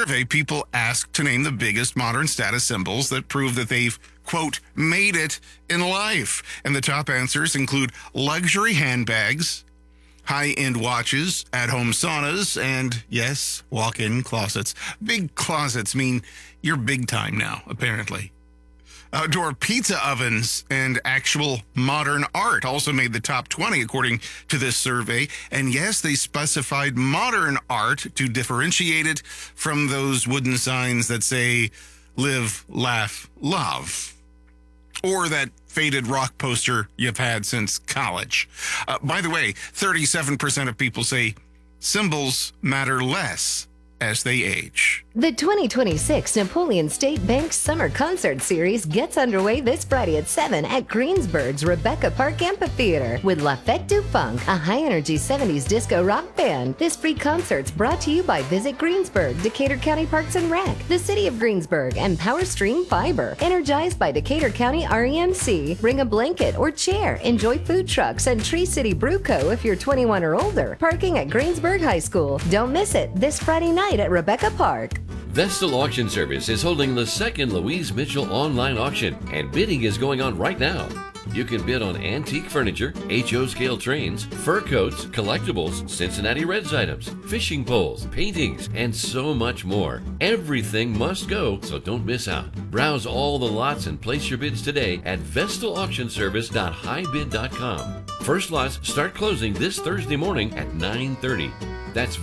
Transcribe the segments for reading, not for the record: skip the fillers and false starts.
survey, people asked to name the biggest modern status symbols that prove that they've, quote, made it in life. And the top answers include luxury handbags, high-end watches, at-home saunas, and, yes, walk-in closets. Big closets mean you're big time now, apparently. Outdoor pizza ovens and actual modern art also made the top 20, according to this survey. And yes, they specified modern art to differentiate it from those wooden signs that say, live, laugh, love. Or that faded rock poster you've had since college. By the way, 37% of people say symbols matter less as they age. The 2026 Napoleon State Bank Summer Concert Series gets underway this Friday at 7 at Greensburg's Rebecca Park Amphitheater with La Fête du Funk, a high-energy 70s disco rock band. This free concert's brought to you by Visit Greensburg, Decatur County Parks and Rec, the City of Greensburg, and PowerStream Fiber. Energized by Decatur County REMC. Bring a blanket or chair. Enjoy food trucks and Tree City Brew Co. if you're 21 or older. Parking at Greensburg High School. Don't miss it this Friday night at Rebecca Park. Vestal Auction Service is holding the second Louise Mitchell online auction, and bidding is going on right now. You can bid on antique furniture, HO scale trains, fur coats, collectibles, Cincinnati Reds items, fishing poles, paintings, and so much more. Everything must go, so don't miss out. Browse all the lots and place your bids today at vestalauctionservice.highbid.com. First lots start closing this Thursday morning at 9:30. That's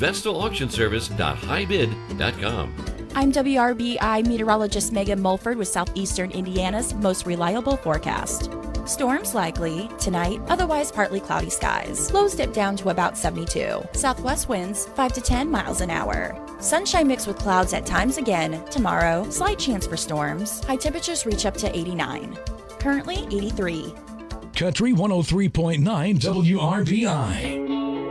vestalauctionservice.highbid.com. I'm WRBI meteorologist Megan Mulford with Southeastern Indiana's most reliable forecast. Storms likely tonight, otherwise partly cloudy skies. Lows dip down to about 72. Southwest winds 5 to 10 miles an hour. Sunshine mixed with clouds at times again. Tomorrow, slight chance for storms. High temperatures reach up to 89. Currently 83. Country 103.9 WRBI.